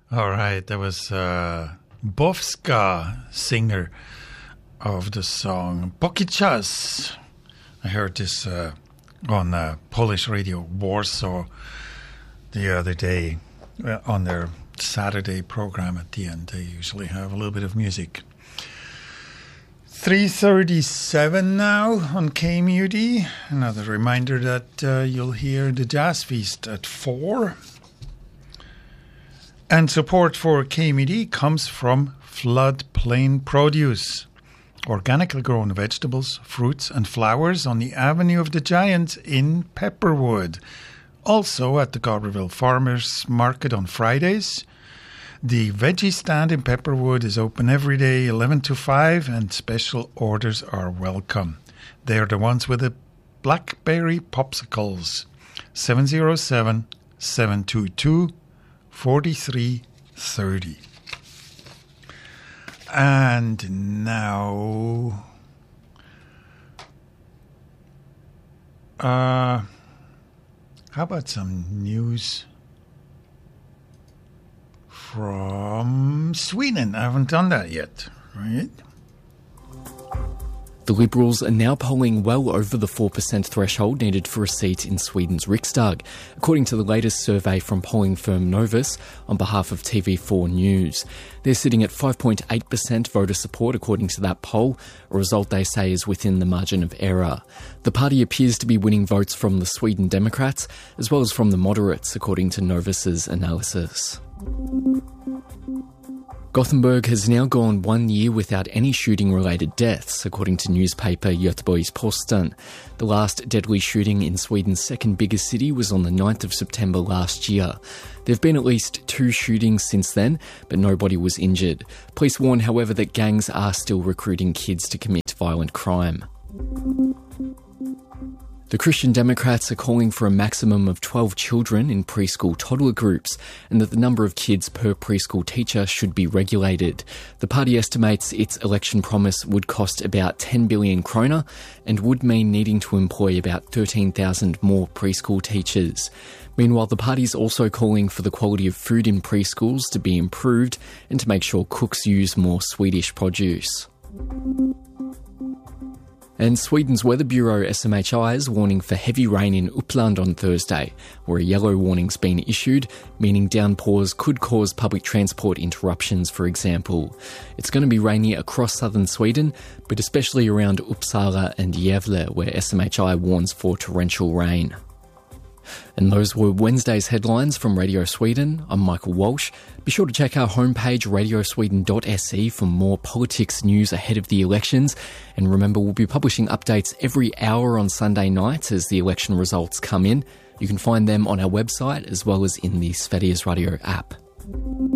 All right, that was Bowska, singer of the song Póki Czas. I heard this on Polish radio Warsaw the other day on their Saturday program at the end. They usually have a little bit of music. 3:37 now on KMUD. Another reminder that you'll hear the Jazz Feast at 4. And support for KMUD comes from Floodplain Produce. Organically grown vegetables, fruits and flowers on the Avenue of the Giants in Pepperwood. Also at the Garberville Farmers Market on Fridays. The veggie stand in Pepperwood is open every day 11 to 5 and special orders are welcome. They're the ones with the blackberry popsicles. 707-722-4330. And now, how about some news from Sweden? I haven't done that yet, right? The Liberals are now polling well over the 4% threshold needed for a seat in Sweden's Riksdag, according to the latest survey from polling firm Novus on behalf of TV4 News. They're sitting at 5.8% voter support according to that poll, a result they say is within the margin of error. The party appears to be winning votes from the Sweden Democrats as well as from the moderates, according to Novus's analysis. Gothenburg has now gone 1 year without any shooting-related deaths, according to newspaper Göteborgs-Posten. The last deadly shooting in Sweden's second biggest city was on the 9th of September last year. There have been at least 2 shootings since then, but nobody was injured. Police warn, however, that gangs are still recruiting kids to commit violent crime. The Christian Democrats are calling for a maximum of 12 children in preschool toddler groups and that the number of kids per preschool teacher should be regulated. The party estimates its election promise would cost about 10 billion krona and would mean needing to employ about 13,000 more preschool teachers. Meanwhile, the party is also calling for the quality of food in preschools to be improved and to make sure cooks use more Swedish produce. And Sweden's Weather Bureau SMHI is warning for heavy rain in Uppland on Thursday, where a yellow warning's been issued, meaning downpours could cause public transport interruptions, for example. It's going to be rainy across southern Sweden, but especially around Uppsala and Gävle, where SMHI warns for torrential rain. And those were Wednesday's headlines from Radio Sweden. I'm Michael Walsh. Be sure to check our homepage radiosweden.se for more politics news ahead of the elections. And remember, we'll be publishing updates every hour on Sunday nights as the election results come in. You can find them on our website as well as in the Sveriges Radio app.